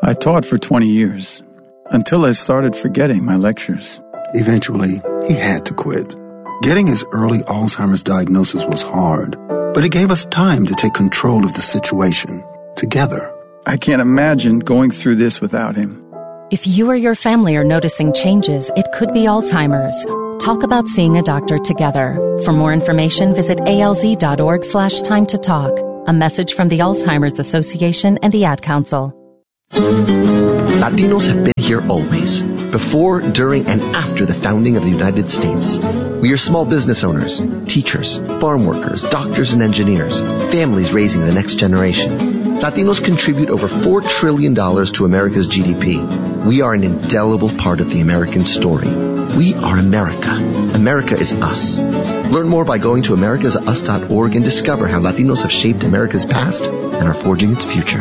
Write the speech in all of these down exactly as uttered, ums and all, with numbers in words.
I taught for twenty years, until I started forgetting my lectures. Eventually, he had to quit. Getting his early Alzheimer's diagnosis was hard, but it gave us time to take control of the situation together. I can't imagine going through this without him. If you or your family are noticing changes, it could be Alzheimer's. Talk about seeing a doctor together. For more information, visit alz.org slash time to talk. A message from the Alzheimer's Association and the Ad Council. Latinos have been here always, before, during, and after the founding of the United States. We are small business owners, teachers, farm workers, doctors and engineers, families raising the next generation. Latinos contribute over four trillion dollars to America's G D P. We are an indelible part of the American story. We are America. America is us. Learn more by going to americas us dot org and discover how Latinos have shaped America's past and are forging its future.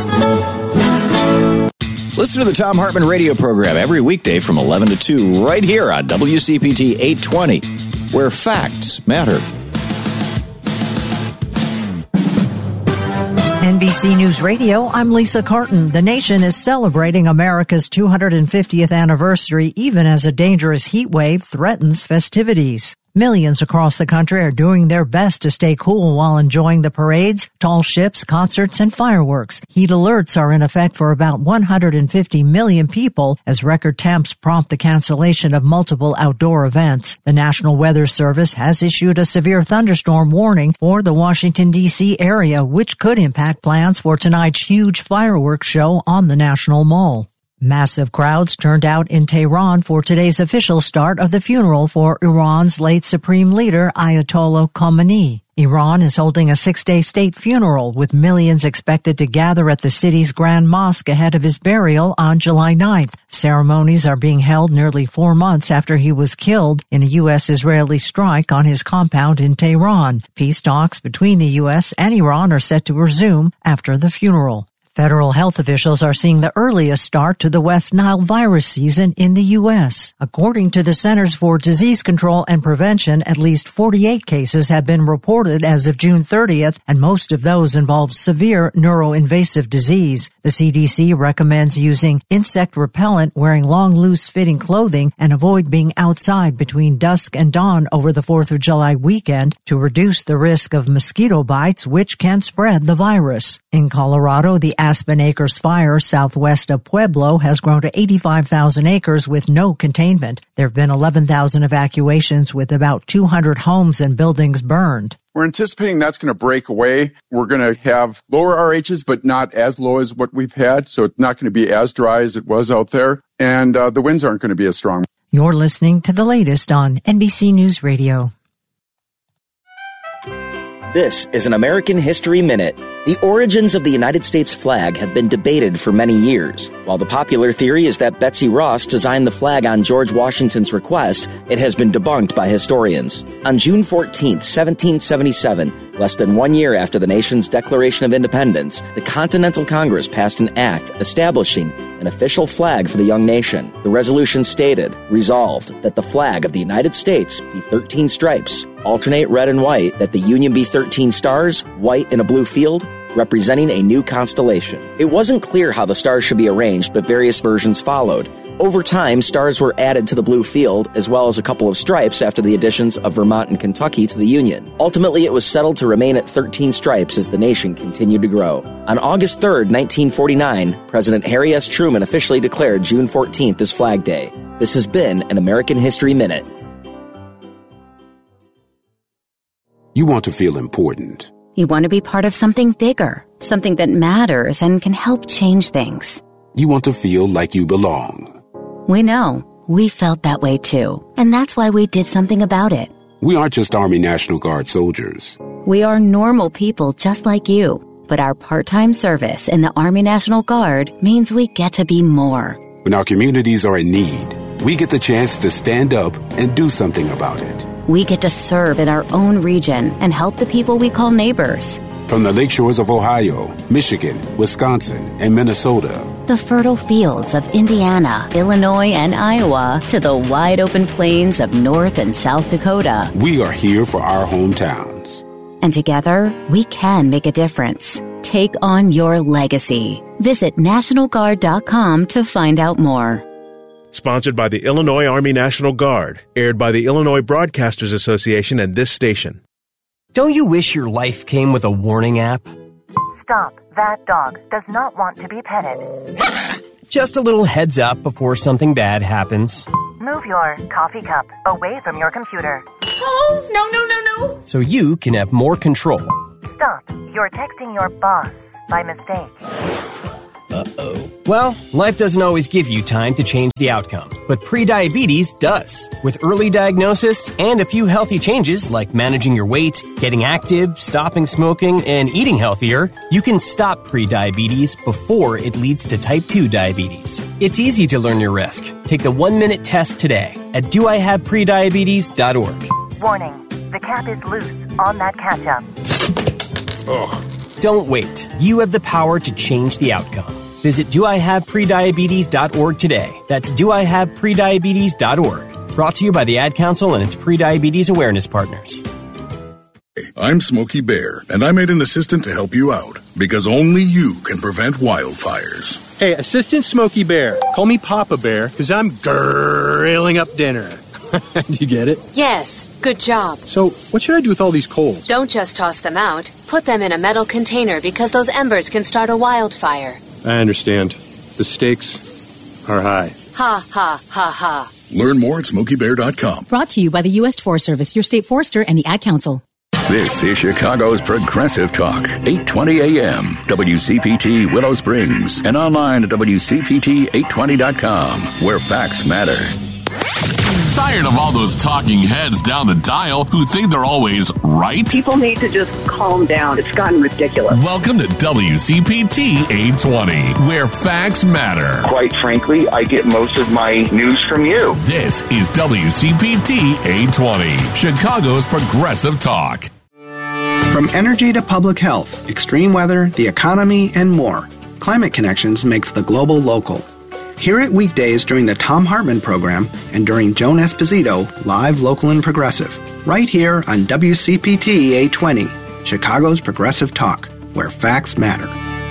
Listen to the Thom Hartmann radio program every weekday from eleven to two right here on W C P T eight twenty, where facts matter. N B C News Radio, I'm Lisa Carton. The nation is celebrating America's two hundred fiftieth anniversary even as a dangerous heat wave threatens festivities. Millions across the country are doing their best to stay cool while enjoying the parades, tall ships, concerts, and fireworks. Heat alerts are in effect for about one hundred fifty million people as record temps prompt the cancellation of multiple outdoor events. The National Weather Service has issued a severe thunderstorm warning for the Washington, D C area, which could impact plans for tonight's huge fireworks show on the National Mall. Massive crowds turned out in Tehran for today's official start of the funeral for Iran's late supreme leader, Ayatollah Khamenei. Iran is holding a six-day state funeral with millions expected to gather at the city's Grand Mosque ahead of his burial on July ninth. Ceremonies are being held nearly four months after he was killed in a U S-Israeli strike on his compound in Tehran. Peace talks between the U S and Iran are set to resume after the funeral. Federal health officials are seeing the earliest start to the West Nile virus season in the U S. According to the Centers for Disease Control and Prevention, at least forty-eight cases have been reported as of June thirtieth, and most of those involve severe neuroinvasive disease. The C D C recommends using insect repellent, wearing long, loose-fitting clothing, and avoid being outside between dusk and dawn over the fourth of July weekend to reduce the risk of mosquito bites, which can spread the virus. In Colorado, the Aspen Acres fire southwest of Pueblo has grown to eighty-five thousand acres with no containment. There have been eleven thousand evacuations with about two hundred homes and buildings burned. We're anticipating that's going to break away. We're going to have lower R Hs, but not as low as what we've had. So it's not going to be as dry as it was out there. And uh, the winds aren't going to be as strong. You're listening to the latest on N B C News Radio. This is an American History Minute. The origins of the United States flag have been debated for many years. While the popular theory is that Betsy Ross designed the flag on George Washington's request, it has been debunked by historians. On June fourteenth, seventeen seventy-seven, less than one year after the nation's Declaration of Independence, the Continental Congress passed an act establishing an official flag for the young nation. The resolution stated, resolved, that the flag of the United States be thirteen stripes, alternate red and white, that the Union be thirteen stars, white in a blue field, representing a new constellation. It wasn't clear how the stars should be arranged, but various versions followed. Over time, stars were added to the blue field, as well as a couple of stripes after the additions of Vermont and Kentucky to the Union. Ultimately, it was settled to remain at thirteen stripes as the nation continued to grow. On August third, nineteen forty-nine, President Harry S. Truman officially declared June fourteenth as Flag Day. This has been an American History Minute. You want to feel important. You want to be part of something bigger, something that matters and can help change things. You want to feel like you belong. We know. We felt that way too. And that's why we did something about it. We aren't just Army National Guard soldiers. We are normal people just like you. But our part-time service in the Army National Guard means we get to be more. When our communities are in need, we get the chance to stand up and do something about it. We get to serve in our own region and help the people we call neighbors. From the lakeshores of Ohio, Michigan, Wisconsin, and Minnesota, the fertile fields of Indiana, Illinois, and Iowa, to the wide open plains of North and South Dakota, we are here for our hometowns. And together, we can make a difference. Take on your legacy. Visit National Guard dot com to find out more. Sponsored by the Illinois Army National Guard. Aired by the Illinois Broadcasters Association and this station. Don't you wish your life came with a warning app? Stop. That dog does not want to be petted. Just a little heads up before something bad happens. Move your coffee cup away from your computer. Oh, no, no, no, no. So you can have more control. Stop. You're texting your boss by mistake. Uh-oh. Well, life doesn't always give you time to change the outcome, but prediabetes does. With early diagnosis and a few healthy changes like managing your weight, getting active, stopping smoking, and eating healthier, you can stop prediabetes before it leads to type two diabetes. It's easy to learn your risk. Take the one-minute test today at do I have prediabetes dot org. Warning. The cap is loose on that ketchup. Ugh. Don't wait. You have the power to change the outcome. Visit do I have prediabetes dot org today. That's do I have prediabetes dot org. Brought to you by the Ad Council and its prediabetes awareness partners. I'm Smokey Bear, and I made an assistant to help you out, because only you can prevent wildfires. Hey, Assistant Smokey Bear, call me Papa Bear, because I'm grilling up dinner. Do you get it? Yes. Good job. So, what should I do with all these coals? Don't just toss them out. Put them in a metal container because those embers can start a wildfire. I understand. The stakes are high. Ha, ha, ha, ha. Learn more at smokey bear dot com. Brought to you by the U S Forest Service, your state forester, and the Ad Council. This is Chicago's Progressive Talk, eight twenty A M, W C P T Willow Springs, and online at W C P T eight twenty dot com, where facts matter. Tired of all those talking heads down the dial who think they're always right? People need to just calm down. It's gotten ridiculous. Welcome to W C P T eight twenty, where facts matter. Quite frankly, I get most of my news from you. This is W C P T eight twenty, Chicago's Progressive Talk. From energy to public health, extreme weather, the economy, and more, Climate Connections makes the global local. Hear it weekdays during the Thom Hartmann program and during Joan Esposito, live, local, and progressive. Right here on W C P T eight twenty, Chicago's Progressive Talk, where facts matter.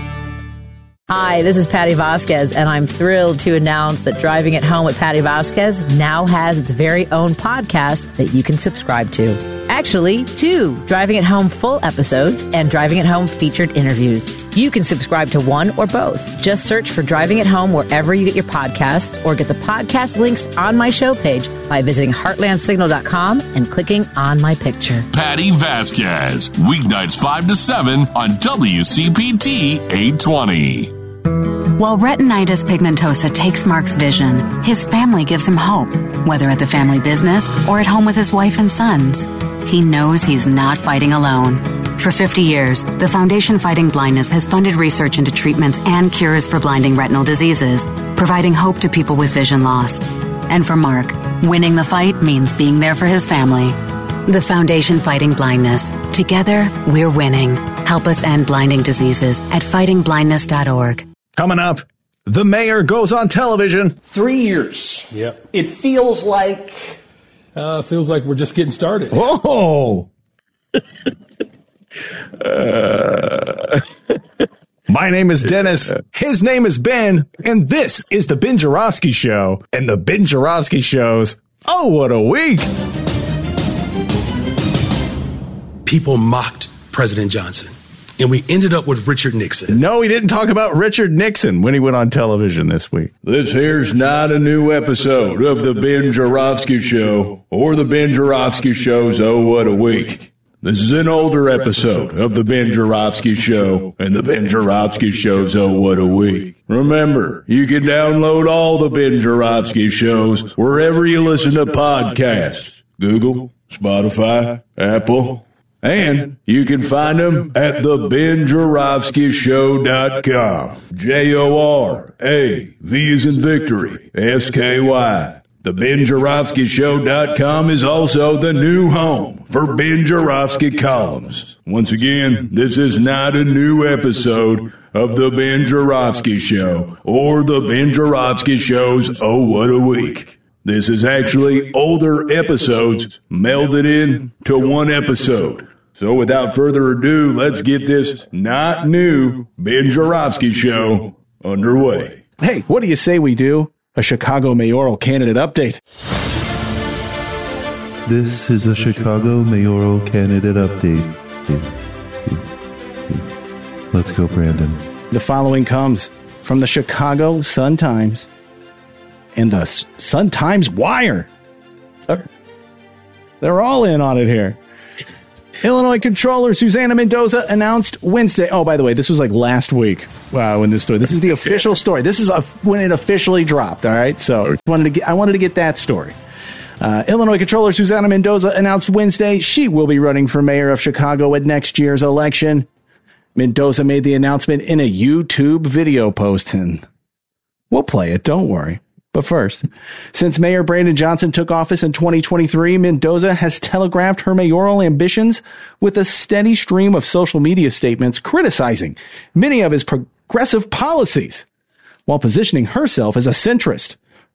Hi, this is Patty Vasquez, and I'm thrilled to announce that Driving at Home with Patty Vasquez now has its very own podcast that you can subscribe to. Actually, two Driving at Home full episodes and Driving at Home featured interviews. You can subscribe to one or both. Just search for Driving at Home wherever you get your podcasts, or get the podcast links on my show page by visiting heartland signal dot com and clicking on my picture. Patty Vasquez, weeknights five to seven on W C P T eight twenty. While retinitis pigmentosa takes Mark's vision, his family gives him hope, whether at the family business or at home with his wife and sons. He knows he's not fighting alone. For fifty years, the Foundation Fighting Blindness has funded research into treatments and cures for blinding retinal diseases, providing hope to people with vision loss. And for Mark, winning the fight means being there for his family. The Foundation Fighting Blindness. Together, we're winning. Help us end blinding diseases at fighting blindness dot org. Coming up, the mayor goes on television. Three years. Yep. It feels like... Uh, feels like we're just getting started. Whoa! uh, my name is Dennis. His name is Ben. And this is the Ben Joravsky Show. And the Ben Joravsky Show's Oh, What a Week! People mocked President Johnson. And we ended up with Richard Nixon. No, he didn't talk about Richard Nixon when he went on television this week. This here's not a new episode of the Ben Joravsky Show or the Ben Joravsky Show's Oh, What a Week. This is an older episode of the Ben Joravsky Show and the Ben Joravsky Show's Oh, What a Week. Remember, you can download all the Ben Joravsky Shows wherever you listen to podcasts. Google, Spotify, Apple. And you can find them at the ben joravsky show dot com. J O R A V as in victory, S K Y. The ben joravsky show dot com is also the new home for Ben Joravsky columns. Once again, this is not a new episode of the Ben Joravsky Show or the Ben Joravsky Show's Oh, What a Week. This is actually older episodes melded in to one episode. So without further ado, let's get this not new Ben Joravsky show underway. Hey, what do you say we do a Chicago mayoral candidate update? This is a Chicago mayoral candidate update. Let's go, Brandon. The following comes from the Chicago Sun-Times and the Sun-Times Wire. They're all in on it here. Illinois Controller Susana Mendoza announced Wednesday. Oh, by the way, this was like last week. Wow, when this story. This is the official story. This is a, when it officially dropped. All right, so wanted to get, I wanted to get that story. Uh, Illinois Controller Susana Mendoza announced Wednesday she will be running for mayor of Chicago at next year's election. Mendoza made the announcement in a YouTube video post, and we'll play it. Don't worry. But first, since Mayor Brandon Johnson took office in twenty twenty-three, Mendoza has telegraphed her mayoral ambitions with a steady stream of social media statements criticizing many of his progressive policies, while positioning herself as a centrist,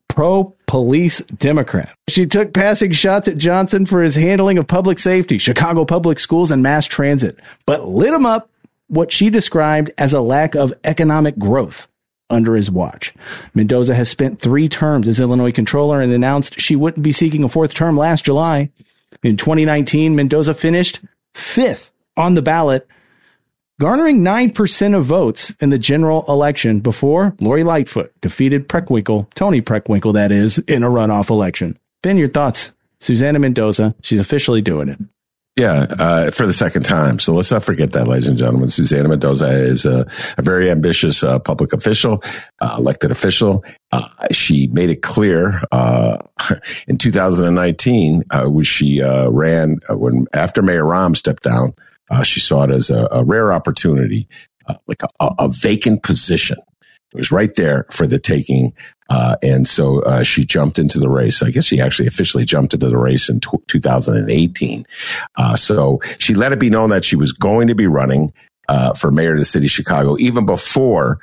pro-police Democrat. She took passing shots at Johnson for his handling of public safety, Chicago public schools, and mass transit, but lit him up what she described as a lack of economic growth under his watch. Mendoza has spent three terms as Illinois Controller and announced she wouldn't be seeking a fourth term last July. In twenty nineteen, Mendoza finished fifth on the ballot, garnering nine percent of votes in the general election before Lori Lightfoot defeated Preckwinkle, Tony Preckwinkle, that is, in a runoff election. Ben, your thoughts? Susana Mendoza, she's officially doing it. Yeah, uh, for the second time. So let's not forget that, ladies and gentlemen. Susana Mendoza is a, a very ambitious uh, public official, uh, elected official. Uh, she made it clear uh, in two thousand nineteen uh, when she uh, ran, uh, when after Mayor Rahm stepped down, uh, she saw it as a, a rare opportunity, uh, like a, a vacant position. It was right there for the taking. Uh, and so, uh, she jumped into the race. I guess she actually officially jumped into the race in t- two thousand eighteen. Uh, so she let it be known that she was going to be running, uh, for mayor of the city of Chicago, even before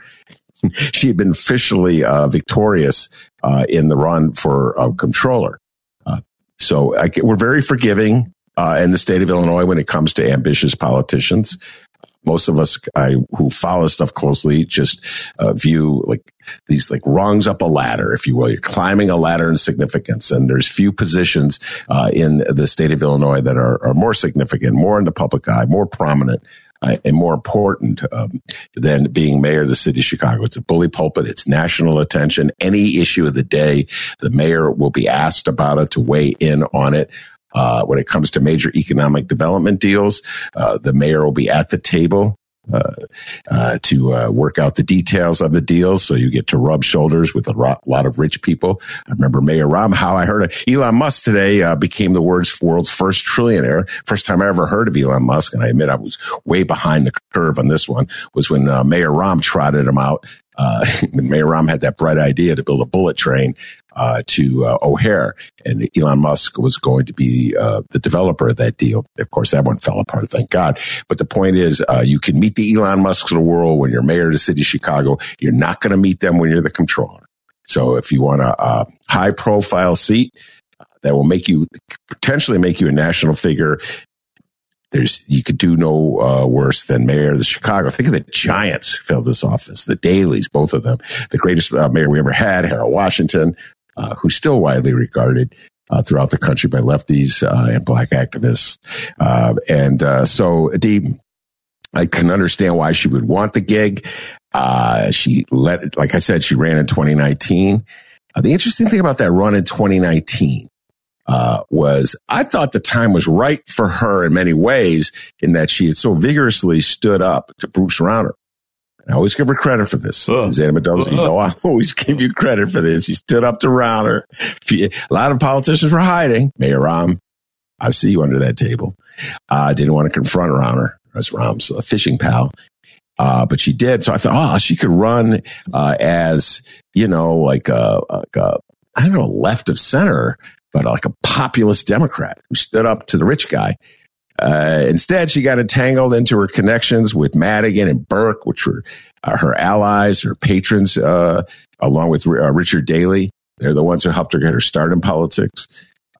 she had been officially, uh, victorious, uh, in the run for, uh, controller. Uh, so I, we're very forgiving, uh, in the state of Illinois when it comes to ambitious politicians. Most of us I, who follow stuff closely just uh, view like these like rungs up a ladder, if you will. You're climbing a ladder in significance, and there's few positions uh, in the state of Illinois that are, are more significant, more in the public eye, more prominent, uh, and more important um, than being mayor of the city of Chicago. It's a bully pulpit. It's national attention. Any issue of the day, the mayor will be asked about it, to weigh in on it. Uh, when it comes to major economic development deals, uh, the mayor will be at the table, uh, uh, to, uh, work out the details of the deals. So you get to rub shoulders with a ro- lot of rich people. I remember Mayor Rahm, how I heard of Elon Musk today, uh, became the world's, world's first trillionaire. First time I ever heard of Elon Musk, and I admit I was way behind the curve on this one, was when, uh, Mayor Rahm trotted him out. Uh, when Mayor Rahm had that bright idea to build a bullet train, uh, to, uh, O'Hare, and Elon Musk was going to be, uh, the developer of that deal. Of course, that one fell apart, thank God. But the point is, uh, you can meet the Elon Musks of the world when you're mayor of the city of Chicago. You're not going to meet them when you're the controller. So if you want a, a high profile seat uh, that will make you, potentially make you a national figure, There's, you could do no uh, worse than mayor of the Chicago. Think of the Giants who filled this office, the Dalys, both of them. The greatest uh, mayor we ever had, Harold Washington, uh, who's still widely regarded uh, throughout the country by lefties uh, and black activists. Uh, and uh, so, Dee, I can understand why she would want the gig. Uh, she let, like I said, she ran in twenty nineteen. Uh, the interesting thing about that run in twenty nineteen Uh, was I thought the time was right for her in many ways, in that she had so vigorously stood up to Bruce Rauner. And I always give her credit for this. Uh, Susana Mendoza, uh, you know, I always give you credit for this. She stood up to Rauner. A lot of politicians were hiding. Mayor Rahm, I see you under that table. I uh, didn't want to confront Rauner as Rahm's uh, fishing pal. Uh, but she did. So I thought, oh, she could run uh, as, you know, like a, like a, I don't know, left of center, but like a populist Democrat who stood up to the rich guy. Uh, instead, she got entangled into her connections with Madigan and Burke, which were uh, her allies, her patrons, uh, along with uh, Richard Daley. They're the ones who helped her get her start in politics.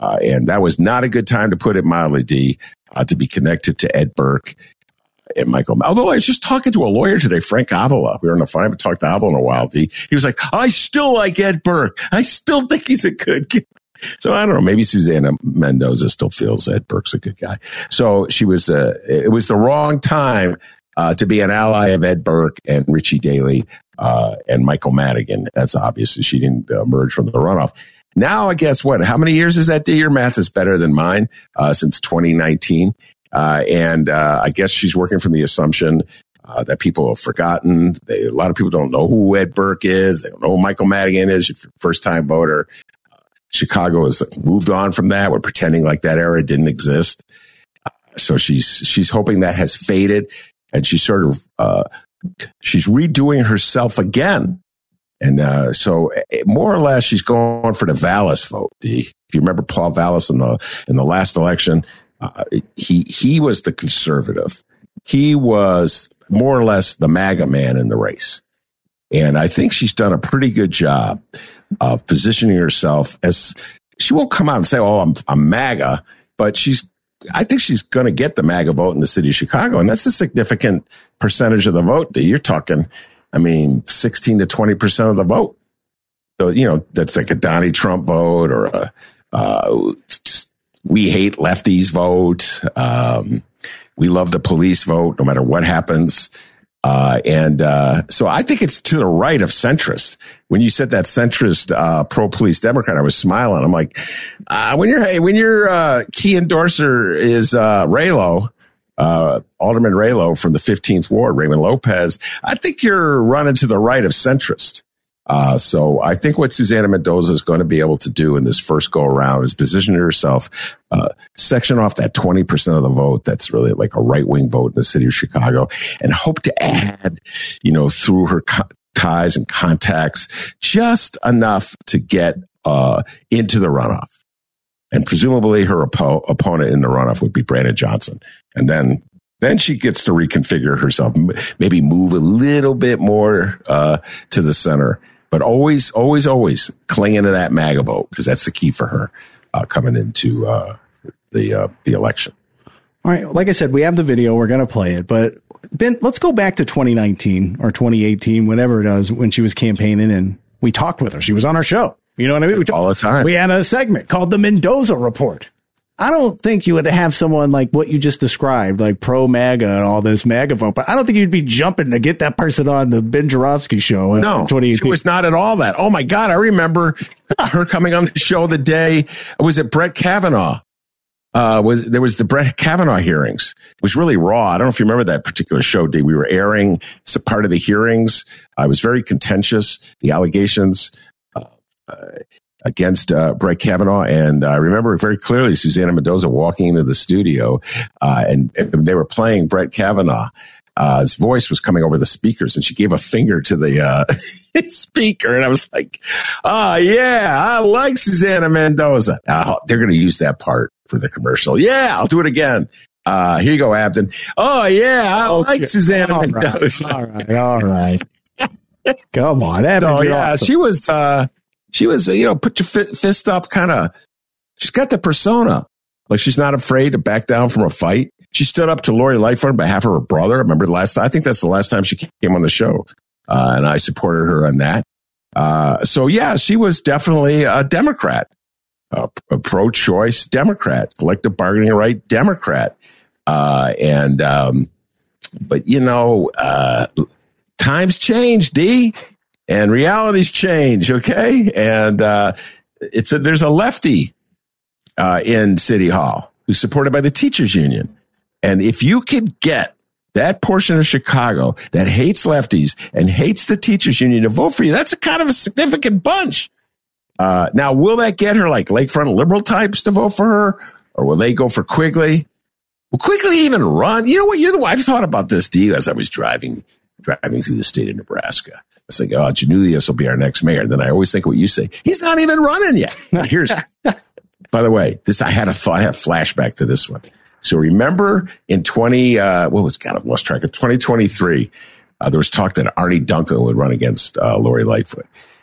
Uh, and that was not a good time, to put it mildly, D, uh, to be connected to Ed Burke and Michael. Although I was just talking to a lawyer today, Frank Avila. We were on the phone. I haven't talked to Avila in a while, D. He was like, I still like Ed Burke. I still think he's a good guy. So I don't know. Maybe Susana Mendoza still feels Ed Burke's a good guy. So she was, uh, it was the wrong time uh, to be an ally of Ed Burke and Richie Daley uh, and Michael Madigan. That's obvious. She didn't uh, emerge from the runoff. Now, I guess what? How many years is that, D? Your math is better than mine uh, since twenty nineteen. Uh, and uh, I guess she's working from the assumption uh, that people have forgotten. They, a lot of people don't know who Ed Burke is. They don't know who Michael Madigan is. If you're a first-time voter, uh, Chicago has moved on from that. We're pretending like that era didn't exist. Uh, so she's she's hoping that has faded, and she's sort of uh, she's redoing herself again. And uh, so, more or less, she's going for the Vallas vote. D. If you remember Paul Vallas in the in the last election, uh, he he was the conservative. He was more or less the MAGA man in the race, and I think she's done a pretty good job of positioning herself as. She won't come out and say, "Oh, I'm I'm MAGA," but she's. I think she's going to get the MAGA vote in the city of Chicago, and that's a significant percentage of the vote. D. You're talking. I mean, sixteen to twenty percent of the vote. So, you know, that's like a Donnie Trump vote or a, uh, just, we hate lefties vote. Um, we love the police vote, no matter what happens. Uh, and, uh, so I think it's to the right of centrist. When you said that centrist, uh, pro-police Democrat, I was smiling. I'm like, uh, when you're, when your, uh, key endorser is, uh, Raylo, Uh, Alderman Raylo from the fifteenth Ward, Raymond Lopez, I think you're running to the right of centrist. Uh, so I think what Susana Mendoza is going to be able to do in this first go around is position herself, uh, section off that twenty percent of the vote that's really like a right wing vote in the city of Chicago, and hope to add, you know, through her co- ties and contacts, just enough to get uh, into the runoff. And presumably her oppo- opponent in the runoff would be Brandon Johnson. And then then she gets to reconfigure herself, maybe move a little bit more uh, to the center. But always, always, always clinging to that MAGA vote, because that's the key for her uh, coming into uh, the uh, the election. All right. Like I said, we have the video. We're going to play it. But, Ben, let's go back to twenty nineteen or twenty eighteen, whatever it was, when she was campaigning, and we talked with her. She was on our show. You know what I mean? We all the time. We had a segment called the Mendoza Report. I don't think you would have someone like what you just described, like pro MAGA and all this MAGA vote, but I don't think you'd be jumping to get that person on the Ben Joravsky show. No, she was not at all that. Oh my God. I remember her coming on the show the day, was it Brett Kavanaugh? Uh, was there was the Brett Kavanaugh hearings. It was really raw. I don't know if you remember that particular show, D. We were airing some part of the hearings. Uh, it was very contentious. The allegations, Uh, against uh, Brett Kavanaugh. And I remember very clearly Susana Mendoza walking into the studio uh, and, and they were playing Brett Kavanaugh. Uh, his voice was coming over the speakers, and she gave a finger to the uh, speaker. And I was like, oh, yeah, I like Susana Mendoza. Uh, they're going to use that part for the commercial. Yeah, I'll do it again. Uh, here you go, Abden. Oh, yeah, I okay. like Susana all Mendoza. Right, all right, all right. Come on. Abden, oh, yeah, awesome. she was... Uh, She was, you know, put your fist up, kind of. She's got the persona. Like, she's not afraid to back down from a fight. She stood up to Lori Lightfoot on behalf of her brother. Remember the last, I think that's the last time she came on the show. Uh, and I supported her on that. Uh, so yeah, she was definitely a Democrat, a, a pro-choice Democrat, collective bargaining right Democrat. Uh, and, um, but you know, uh, times change, D. And realities change, okay? And uh, it's a, there's a lefty uh, in City Hall who's supported by the teachers union. And if you could get that portion of Chicago that hates lefties and hates the teachers union to vote for you, that's a kind of a significant bunch. Uh, now, will that get her like lakefront liberal types to vote for her? Or will they go for Quigley? Will Quigley even run? You know what? You're the I've thought about this, D, as I was driving driving through the state of Nebraska. I was thinking, oh, Janulius will be our next mayor. Then I always think what you say. He's not even running yet. Here's, by the way, this I had a I had a flashback to this one. So remember in twenty, uh, what was God? I've lost track of twenty twenty-three. Uh, there was talk that Arnie Duncan would run against uh, Lori Lightfoot,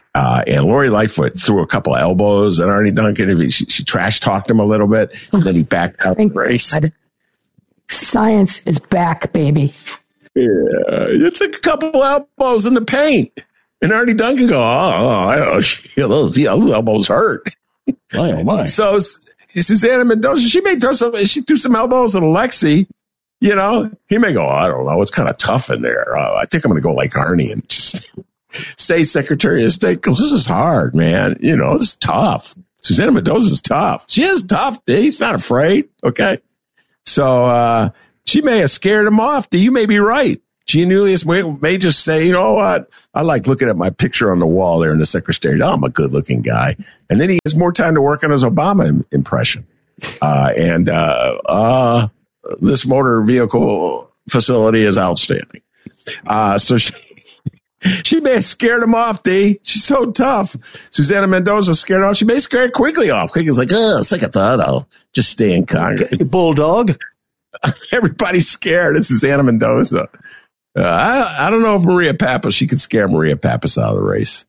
Uh, and Lori Lightfoot threw a couple of elbows at Arnie Duncan. She, she trash talked him a little bit, and then he backed out the race. God. Science is back, baby. Yeah, it took a couple of elbows in the paint. And Arnie Duncan go, oh, oh, oh those, yeah, those elbows hurt. My, oh my. So Susana Mendoza, she may throw some, she threw some elbows at Alexi. You know, he may go, oh, I don't know, it's kind of tough in there. Uh, I think I'm going to go like Arnie and just stay Secretary of State because this is hard, man. You know, this is tough. Susana Mendoza is tough. She is tough, D. She's not afraid. Okay. So uh, she may have scared him off. D. You may be right. Giannoulias may, may just say, you know what? I like looking at my picture on the wall there in the Secretary. Oh, I'm a good looking guy. And then he has more time to work on his Obama im- impression. Uh, and uh, uh, this motor vehicle facility is outstanding. Uh, so she. She may have scared him off, D. She's so tough. Susana Mendoza scared off. She may scare Quigley off. Quigley's like, oh, second thought, I'll just stay in Congress. Okay, bulldog. Everybody's scared. It's Susana Mendoza. Uh, I, I don't know if Maria Pappas, she could scare Maria Pappas out of the race.